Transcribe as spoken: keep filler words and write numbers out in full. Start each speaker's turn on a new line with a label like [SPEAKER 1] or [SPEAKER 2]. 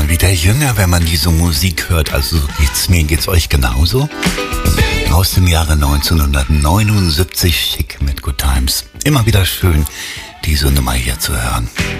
[SPEAKER 1] wieder jünger, wenn man diese Musik hört. Also geht's mir, geht's euch genauso? Aus dem Jahre neunzehnhundertneunundsiebzig, Chic mit Good Times. Immer wieder schön, diese Nummer hier zu hören.